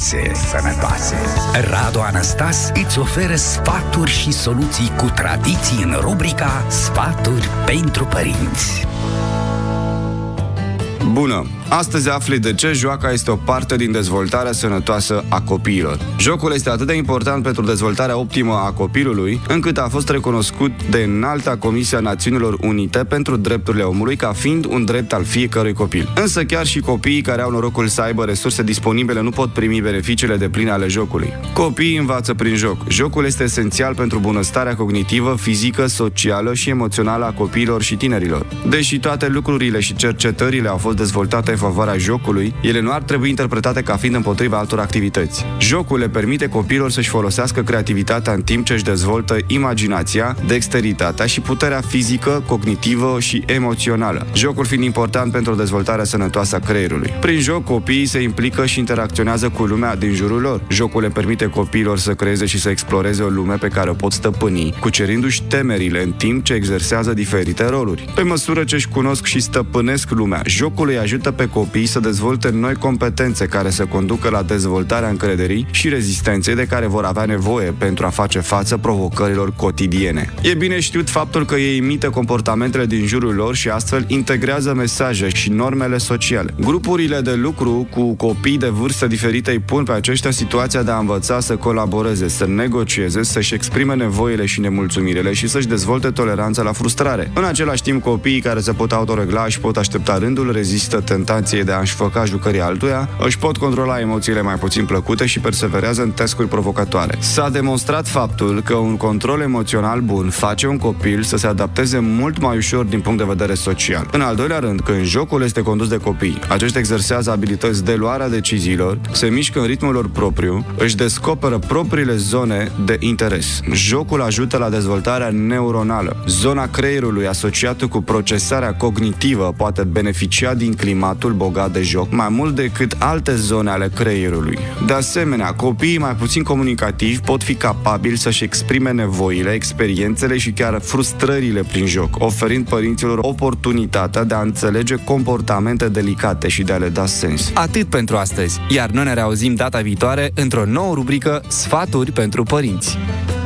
sănătoase. Radu Anastas îți oferă sfaturi și soluții cu tradiții în rubrica Sfaturi pentru părinți. Bună! Astăzi afli de ce joaca este o parte din dezvoltarea sănătoasă a copiilor. Jocul este atât de important pentru dezvoltarea optimă a copilului, încât a fost recunoscut de Înalta Comisie a Națiunilor Unite pentru Drepturile Omului ca fiind un drept al fiecărui copil. Însă chiar și copiii care au norocul să aibă resurse disponibile nu pot primi beneficiile depline ale jocului. Copiii învață prin joc. Jocul este esențial pentru bunăstarea cognitivă, fizică, socială și emoțională a copiilor și tinerilor. Deși toate lucrurile și cercetările au fost dezvoltate în favoarea jocului, ele nu ar trebui interpretate ca fiind împotriva altor activități. Jocul le permite copiilor să-și folosească creativitatea în timp ce își dezvoltă imaginația, dexteritatea și puterea fizică, cognitivă și emoțională. Jocul fiind important pentru dezvoltarea sănătoasă a creierului. Prin joc, copiii se implică și interacționează cu lumea din jurul lor. Jocul le permite copiilor să creeze și să exploreze o lume pe care o pot stăpâni, cucerindu-și temerile în timp ce exersează diferite roluri. Pe măsură ce își cunosc și stăpânesc lumea, jocul îi ajută pe copii să dezvolte noi competențe care să conducă la dezvoltarea încrederii și rezistenței de care vor avea nevoie pentru a face față provocărilor cotidiene. E bine știut faptul că ei imită comportamentele din jurul lor și astfel integrează mesaje și normele sociale. Grupurile de lucru cu copii de vârstă diferite îi pun pe aceștia situația de a învăța să colaboreze, să negocieze, să-și exprime nevoile și nemulțumirile și să-și dezvolte toleranța la frustrare. În același timp, copiii care se pot autoregla și pot aștepta rândul rezistă tentației de a-și făca jucării altuia, își pot controla emoțiile mai puțin plăcute și perseverează în task-uri provocatoare. S-a demonstrat faptul că un control emoțional bun face un copil să se adapteze mult mai ușor din punct de vedere social. În al doilea rând, când jocul este condus de copii, aceștia exersează abilități de luarea deciziilor, se mișcă în ritmul lor propriu, își descoperă propriile zone de interes. Jocul ajută la dezvoltarea neuronală. Zona creierului asociată cu procesarea cognitivă poate beneficia din climatul bogat de joc mai mult decât alte zone ale creierului. De asemenea, copiii mai puțin comunicativi pot fi capabili să-și exprime nevoile, experiențele și chiar frustrările prin joc, oferind părinților oportunitatea de a înțelege comportamente delicate și de a le da sens. Atât pentru astăzi, iar noi ne reauzim data viitoare într-o nouă rubrică Sfaturi pentru părinți.